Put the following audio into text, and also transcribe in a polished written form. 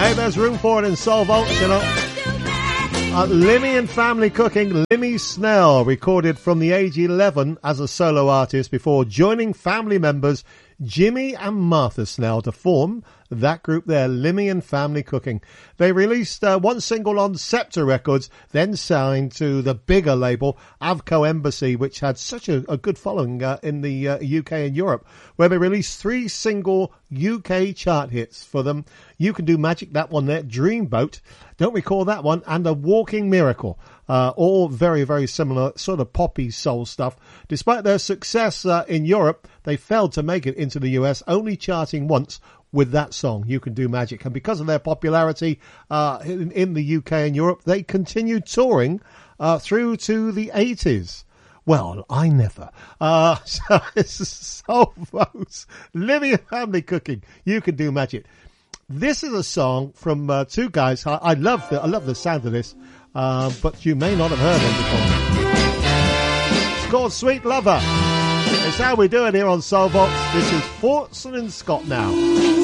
Hey, there's room for it in Soul Vaults, you know. Limmy and Family Cooking, Limmy Snell, recorded from the age 11 as a solo artist before joining family members Jimmy and Martha Snell to form that group there, Limmy and Family Cooking. They released one single on Scepter Records, then signed to the bigger label Avco Embassy, which had such a good following in the UK and Europe, where they released 3 single UK chart hits for them. You Can Do Magic, that one there, Dreamboat, don't recall that one, and A Walking Miracle. All very, very similar, sort of poppy soul stuff. Despite their success in Europe, they failed to make it into the US, only charting once with that song, You Can Do Magic. And because of their popularity in the UK and Europe, they continued touring through to the 80s. Well, I never. So it's Soul Vaults, Limmy and Family Cooking, You Can Do Magic. This is a song from 2 guys. I love the sound of this, but you may not have heard them before. It's called Sweet Lover. It's how we do it here on Soul Vaults. This is Fortson and Scott now.